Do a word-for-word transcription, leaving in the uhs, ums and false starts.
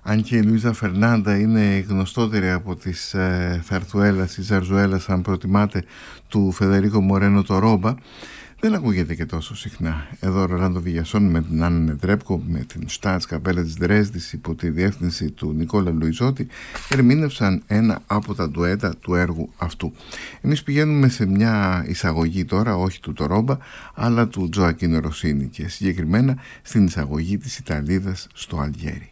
Αν και η Λουίζα Φερνάντα είναι γνωστότερη από τις ε, Θαρθουέλας ή Ζαρζουέλας, αν προτιμάτε, του Φεδερίκο Μορένο το Ρόμπα, δεν ακούγεται και τόσο συχνά. Εδώ ο Ρολάντο Βιγιασόν με την Άννα Νετρέπκο, με την Στάτς Καπέλα της Δρέσδης υπό τη διεύθυνση του Νικόλα Λουιζότη, ερμήνευσαν ένα από τα ντουέτα του έργου αυτού. Εμείς πηγαίνουμε σε μια εισαγωγή τώρα, όχι του το Ρόμπα, αλλά του Τζοακίνο Ροσίνη, και συγκεκριμένα στην εισαγωγή της Ιταλίδας στο Αλγέρι.